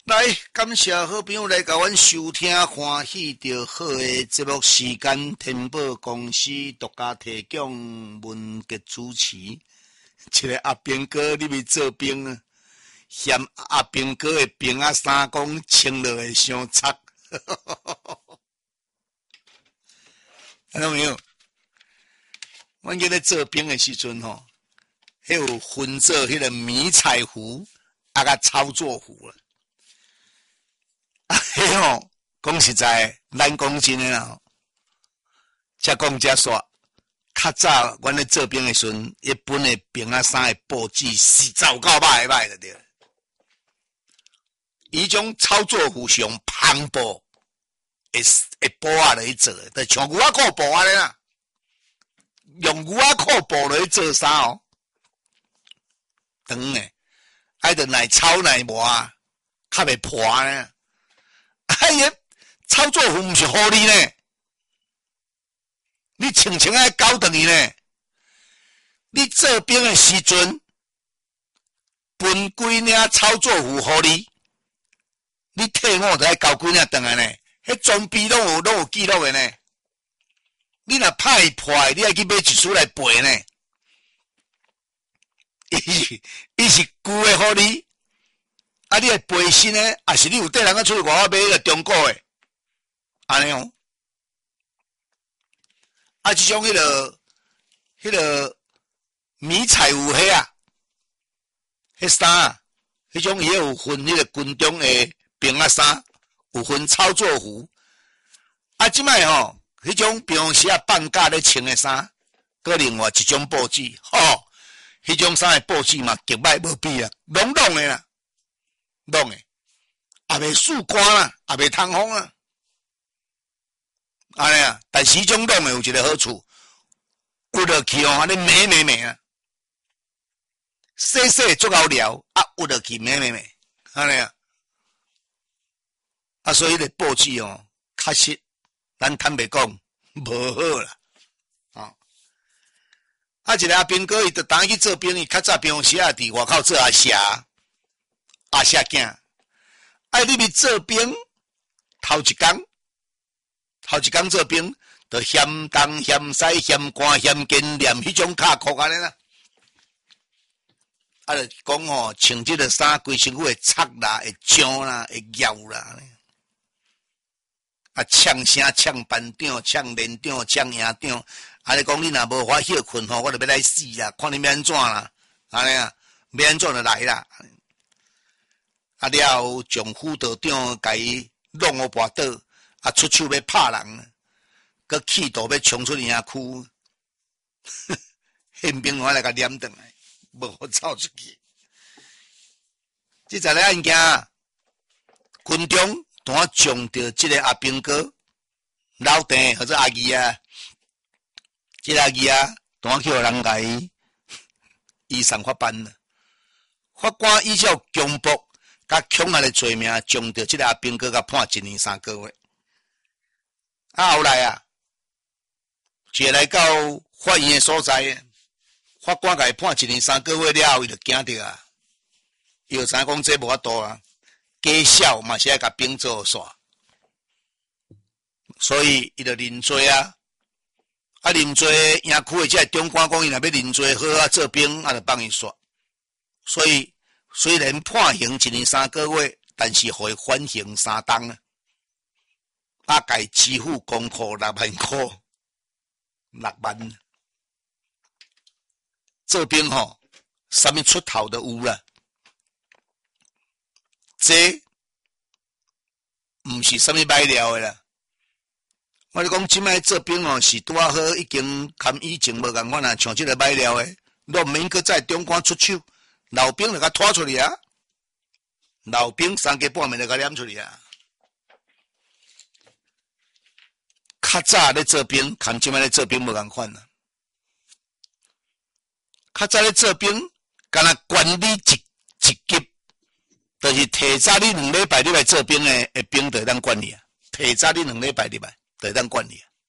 来，感谢好朋友来甲阮收听，欢喜着好诶节目时间，天宝公司独家提供，文杰主持。一个阿兵哥，你咪做兵啊？嫌阿兵哥诶兵啊衫讲穿落会伤擦，看到没有？阮记咧做兵诶时阵吼，迄有分做迄个迷彩服，啊甲操作服啦。迄吼，讲实在，咱讲真诶啦，才讲才煞。较早阮咧做兵诶时阵，一本诶兵啊衫诶布置是糟糕歹的对。伊种操作服是用篷布诶布啊来做诶，就像牛仔裤布安尼啦，用牛仔裤布来做衫哦，长诶，爱着耐操耐磨啊，较袂破呢。哎呀，操作服毋是互你呢，你穿爱交等于呢。你做兵的时阵，分几领操作服互你，你退伍就爱交几领转来呢。迄装备拢有记录的呢。你若歹破，你爱去买一束来背呢。伊是旧的互你。啊！你会背新诶，还是你有缀人出去外口买迄个中古诶？安尼哦。啊，即种迄个迷彩服迄啊，迄衫啊，迄种也有分迄个军中诶兵啊衫，有分操作服。啊，即摆吼，迄种平时啊放假咧穿诶衫，搁另外一种布置，吼，迄种衫诶布置嘛，极歹无比啊，拢诶啦。弄诶，也袂输干啦，也袂通风啦，安尼啊。但是种弄诶有一个好处，屈落去哦，安尼美啊，细足够料，啊屈落去美，安尼啊。啊，所以咧布置哦，确实，咱坦白讲，无好啦，啊。啊，一个阿兵哥伊就当去做兵，伊较早平时啊伫外口做阿社。阿社囝，啊！你咪做兵，头一工做兵，就嫌东嫌西嫌寒嫌经验，迄种卡酷安尼啦。啊，就讲吼，穿即个衫，规身躯会擦啦，会痒啦，会咬啦。啊，呛声呛班长，呛连长，呛营长。安尼讲，你若无法休困吼，我就要来死啦！看你要安怎啦？安尼啊，要安怎就来啦。啊了后，从副道长甲伊弄互跋倒，啊出手要拍人，佮企图要冲出营区，宪兵还来甲撿转来，无好走出去。即个案件，军中当将着即个阿兵哥老弟或者阿姨啊，即个阿姨啊，当去互人甲伊上法办了，法官依照强迫。甲强烈的罪名，将着即个阿兵哥甲判1年3个月。啊，后来啊，一个来到法院的所在，法官甲伊判1年3个月了后，伊就惊着啊，伊就知影讲这无法度啊，家小嘛是爱甲兵做煞，所以伊就认罪啊。啊，认罪，营区的即个中官讲伊若要认罪，好啊做兵，啊就帮伊煞，所以。虽然判刑1年3个月，但是会缓刑3档啊！啊，该支付公库6万块，6万。这边吼，什么出头都有啦。这毋是什么买料的啦。我咧讲，即摆这边哦是拄啊好，已经含以前无共款啦，像即个买料的，都免搁在中官出手。老兵就甲拖出去啊！老兵3更半暝就甲撿出去啊！较早咧做兵，含即摆咧做兵无共款啦。较早咧做兵，敢若管理一级，就是提早你2礼拜你来做兵的兵就会当管理啊。提早你2礼拜入来就会当管理啊。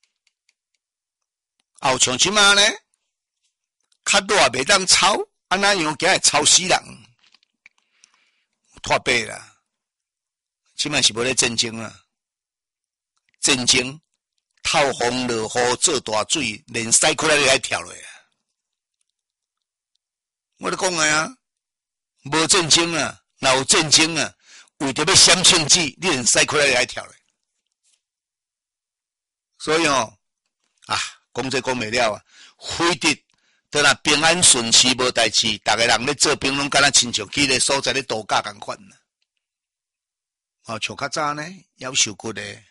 后像即摆呢，较热袂当操。啊，那样惊会吵死人，脱背啦！ 即摆是要咧战争啊！战争透风落雨做大水，连屎窟仔都爱跳落啊！我咧讲个啊，无战争啊，若有战争啊，为着要闪庆子，你连屎窟仔都爱跳落。所以哦，讲这讲袂了啊，非得等若平安顺遂无代志，逐个人咧做兵拢敢若亲像去个所在咧度假共款啦。像较早呢，夭寿骨咧，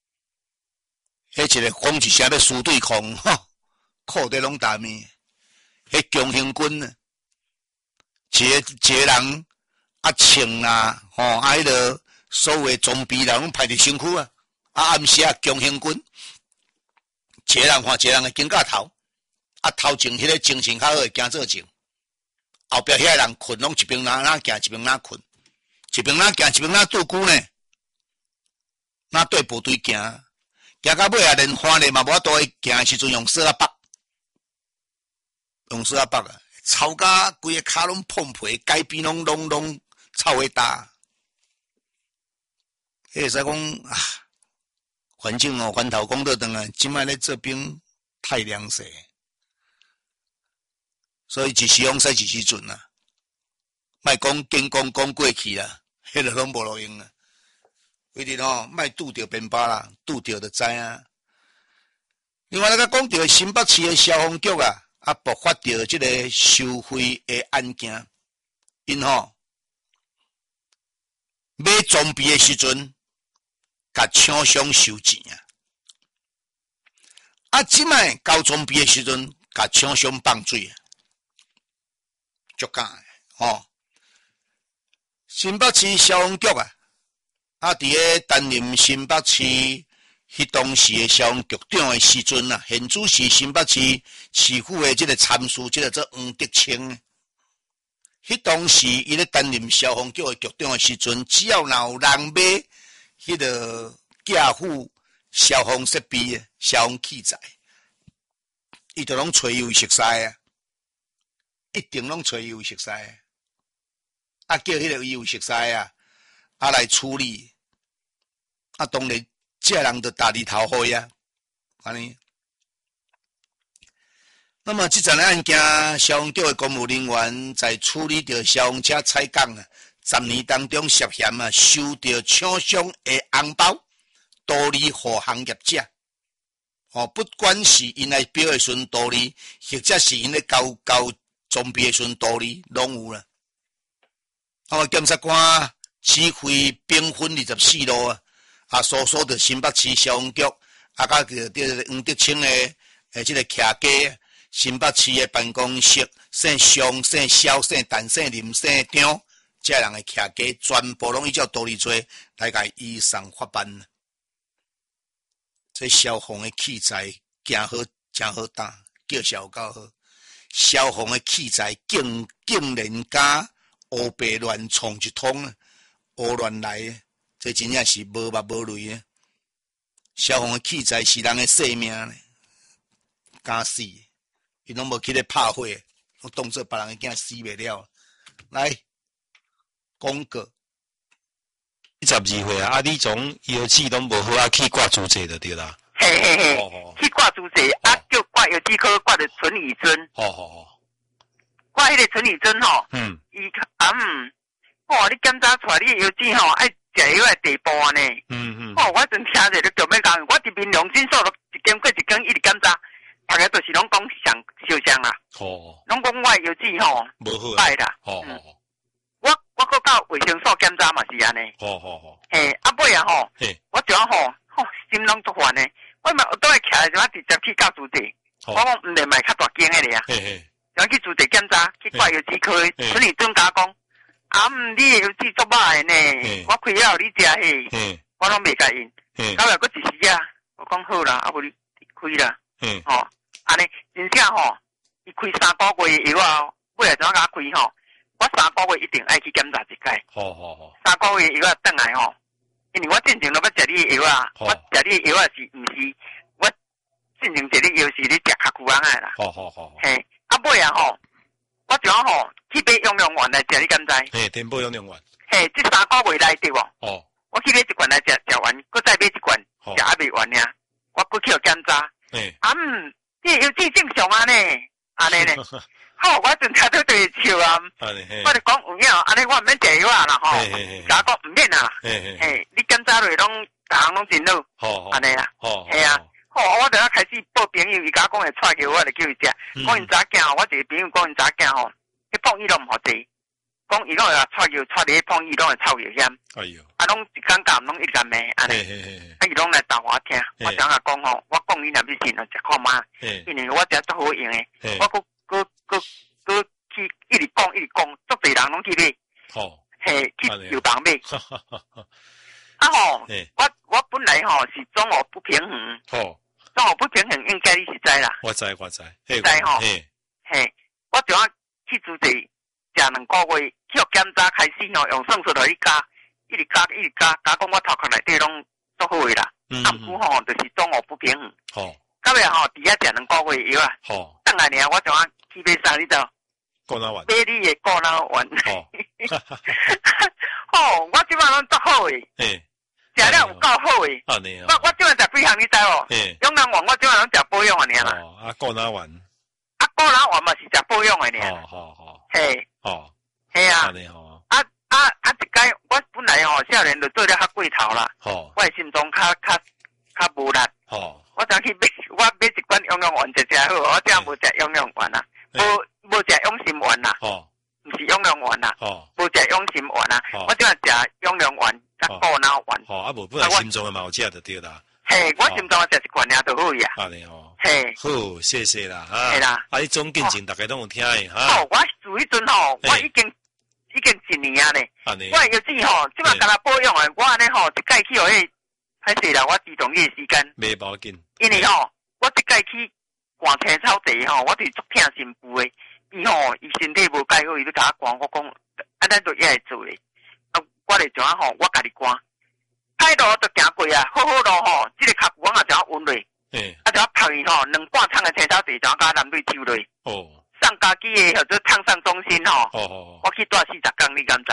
迄一个讲一声要输对空，裤底拢大面，迄强行军啊，一个人穿啦，迄个所有的装备人拢排伫身躯啊，暗时强行军。一个人换一个人的肩胛头，头前迄个精神较好的行做前，后壁遐个人困拢一边哪行一边哪困，一边哪行一边哪拄久呢？哪对部队行，行到尾连花咧嘛无法度行的时阵用扫把绑，用扫把绑啊，臭甲规个骹拢碰皮，改边拢臭会大。迄会使讲环境环头讲倒转啊，即摆咧做兵太凉细，所以一时往西一时准啊，莫讲建功讲过去啦，迄个拢无路用啊。为着莫拄着便巴啦，拄着就知啊。另外，咱讲到新北市的消防局啊，爆发着即个收贿的案件，因买装备的时阵，甲厂商收钱即摆交装备的时阵，甲厂商放水足假新北市消防局伫咧担任新北市迄当时的消防局长的时阵现主是新北市市府的即个参事，即个做黄德清。迄当时伊咧担任消防局的局长的时阵，只要若有人买迄个驾驭消防设备、消防器材，伊就拢找伊有熟悉一定拢找伊有熟悉叫迄个伊有熟悉来处理，当然这人就大日头灰安尼。那么这桩案件，消防局的公务人员在处理着消防车采购10年当中涉嫌收到厂商的红包，多利互行业者。不管是因来标的时阵多利，或者是因咧交装备的时阵多利，拢有啦。检察官指挥兵分24路所属的新北市消防局甲黄德清的这个徛家，新北市的办公室姓尚、姓肖、姓陈、姓林、姓张，这人的徛家全部拢依照道理做来甲移送法办。这消防的器材行好真好打，叫效够好。消防的器材竟然甲乌白乱冲一通乌乱来，这真正是无目无泪的。消防的器材是人的性命呢，敢死，伊拢无去咧拍火，拢当作别人的囝死袂了。来，广告。 12岁你从药剂拢无好去挂注册就对啦。 嘿，去挂注册就挂药剂科挂的纯乙醛。挂迄个纯乙醛伊你检查出来你药剂爱食药的地步呢。我真听者就叫要讲，我伫民良诊所一间过一间一直检查，大家都是拢讲烧伤啦。拢讲我的药剂无好歹啦。我搁到卫生所检查嘛是安尼。尾我就心拢足烦的。我嘛倒来徛就直接去到注册，我讲毋免买较大间的咧就去注册检查，去挂药剂科，村里专家讲，你的药剂足歹呢，我开了你食嘿，我拢袂甲因，到尾搁一时我讲好啦，无你开啦，安尼真正伊开3个月药尾来怎甲开我3个月一定爱去检查一届，3个月药转来因为我进前都要食你的药我食你的药是毋是？我进前食你药是你食较久啊啦。嘿，尾我就去买用完来食，你敢知？ 填补用完。 嘿，这3个月来对无？ 我去买一罐来食完，搁再买一罐，食还未完呢。我搁去检查，这邮寄正常啊呢，安尼呢。好，我阵听到对笑啊，我就讲有影，安尼我唔免食药啊啦吼，甲我讲唔免啊，你检查落拢逐项拢真好，安尼啦，系啊。好，我就要开始报朋友，伊甲我讲会带给我就叫伊食。讲因查囝，我一个朋友讲因查囝吼，迄碰伊拢唔好坐，讲伊拢会带药，带伫碰伊拢会臭药险。哎呦，拢一工甲拢一干暝安尼，伊拢来斗我听，我怎啊讲吼，我讲你若要信就食看嘛，因为我食足好用诶，我佮去一直讲，足侪人拢去买，嘿，去药房买。啊吼，我本来吼是中午不平衡，中午不平衡应该你是知啦。 我知， 知吼，嘿，我就要去主治，食2个月，去检查开始吼，用算术来去加，一直加，加讲我头壳内底拢足好诶啦。啊，毋过吼，就是中午不平衡。到尾吼，伫遐食2个月药啊。等下呢，我就要去买啥？你知道？ 顾脑丸。 买你诶顾脑丸。吼，我即摆拢足好诶。食了有够好诶！我即摆食几项你知无？养人丸我即摆拢食保养诶尔啦。 啊，顾脑丸。 啊，顾脑丸嘛是食保养诶尔。嘿。嘿啊。一摆我本来吼少年就做了较过头啦。我诶心脏较无力。我才去买，我买一罐养丸食好，我这样无食养丸啦，无食养心丸啦。毋是养丸啦。无食养心丸啦。我即摆食养丸。甲顾脑丸， 啊无本来心脏诶嘛有食就对啦。 嘿，我心脏食一罐尔就好呀。 安尼吼。 嘿， 好，谢谢啦，哈。 系啦。 啊，你总进前大家拢有听诶，哈。 哦，我自迄阵吼，我已经1年啊咧。我药剂吼，即摆甲他保养诶，我安尼吼，一届去互迄，歹势啦，我自动去时间。 袂要紧。 因为吼，我一届去灌青草地吼，我就是足疼心腹诶。伊吼，伊身体无介好，伊要甲我灌，我讲，啊，咱都也会做咧。我咧怎啊吼，我家己关，歹路就行过啊，好路吼，即个脚骨我也怎啊运落，啊怎啊拍伊吼，2半仓的青草地怎啊甲男女抽落，上家己的或者烫伤中心吼，我去住40天，你敢知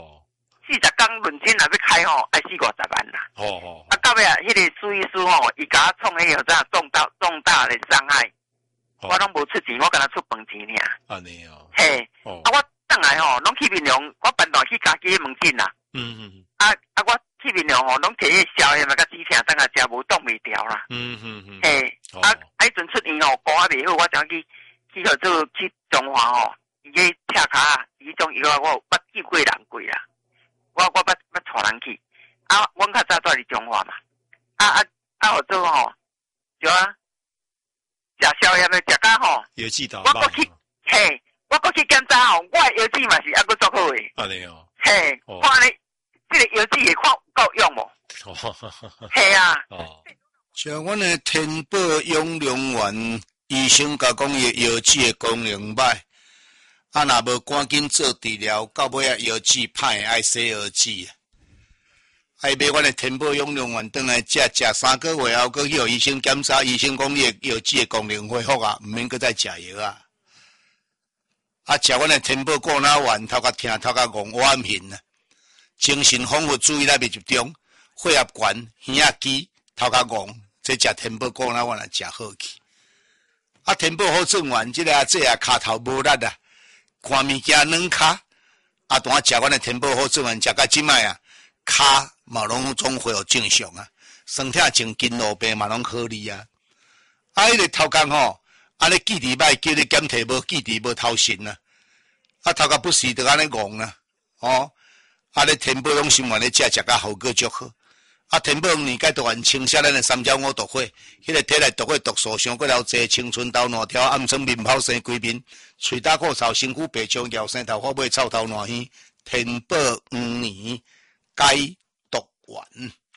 ？40天论斤若要开吼，要40-50万啦。啊到尾啊，迄个苏医师吼，伊甲我创迄个怎重大的伤害，我拢无出钱，我敢若出饭钱尔。 安尼哦。 嘿，啊我等来吼，拢去面量，我办到去家己的门诊啦。我去面量吼，拢摕迄消炎嘛，甲止疼等下食无冻袂掉啦。嘿，迄阵出院吼，骨还袂好，我怎去合作去中华吼，伊个拆骹，伊种药我捌救过人过啦。我捌带人去，阮较早住伫中华嘛，合作吼，就食消炎的食甲吼， 药剂倒。 我过去，嘿，我过去检查吼，我的药剂嘛是还佫足好诶。 安尼哦。 嘿，看你。这个药剂会够用无？系啊。 像阮的天宝养良丸，医生甲讲伊药剂的功能歹，啊若无赶紧做治疗，到尾啊药剂歹爱洗药剂。爱买阮的天宝养良丸，转来食3个月后，佮去互医生检查，医生讲你的药剂的功能恢复啊，毋免佮再食药啊。啊，食阮的天宝顾脑丸，头壳疼，头壳戆，晚眩啊。精神恍惚，注意力袂集中，血压悬，耳仔机，头壳戆，这食天宝顾脑丸也食好去。啊，天宝好转丸，这个这骹头无力啊，看物件软骹，啊，当食阮的天宝好转丸，食到即摆啊，骹嘛拢总恢复正常啊，酸痛症、筋络病嘛拢好哩啊。啊，迄个头壳吼，安尼记忆歹，叫你检体无记忆无头神啊，啊，头壳不时就安尼戆啊，哦。啊！咧天宝拢心愿咧食甲效果足好。啊，天宝年解毒丸清洗咱的3焦5毒火，迄个体内毒火毒素伤过了济，青春痘烂条，暗瘡面泡生规面，喙焦口臭，身躯白肿，腰生头发尾臭头烂耳。天宝5年解毒丸。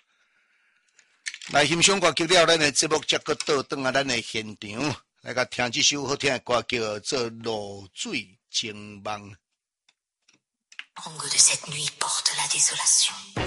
来欣赏歌曲了，咱的节目则搁倒转啊，咱的现场来甲听这首好听的歌，叫做《露水情梦》。 Tango de cette nuit porte la désolation.